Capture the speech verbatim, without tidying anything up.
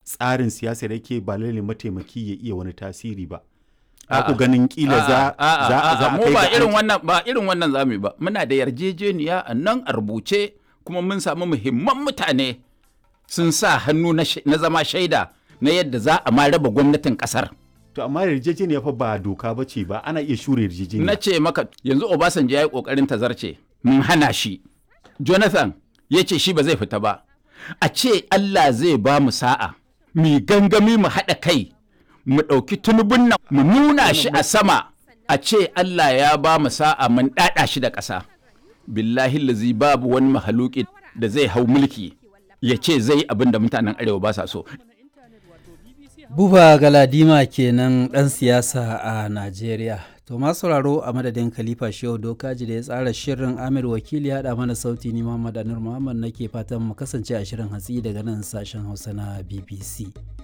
tsarin siyasar yake ba lalle mataimaki ya iya wani tasiri ba. Aku ganin kila za a kai ba irin wannan ba irin wannan zamu ba. Muna da yarjejeniya a nan a rubuce kuma mun samu muhimman mutane sun sa hannu na zama shaida na yadda za a ma raba gwamnatin kasar. To amma yarjejeniya fa ba doka ba ce ba, ana iya shure yarjejeniya. Na ce maka yanzu Obasanjo ya yi kokarin tazarce mun hana shi. Jonathan ya ce shi ba zai fita ba. A ce Allah zai ba mu sa'a mu gangami mu haɗa kai mu ɗauki tunubun nan mu nuna shi a sama, a ce Allah ya ba mu sa'a mun ɗaɗa shi da ƙasa. Billahi lazi babu wani mahaluki da zai hau mulki ya ce zai abin da mutanen arewa ba sa so. Buba Galadima kenan ɗan siyasa a Najeriya. To masu sauraro a madadin Khalifa Shehu Dokaji da ya tsara shirin, Amir Wakili ya haɗa mana sauti, ni Muhammad Anur Muhammad nake fatan mu kasance a shirin hatsi daga nan sashen Hausa na B B C.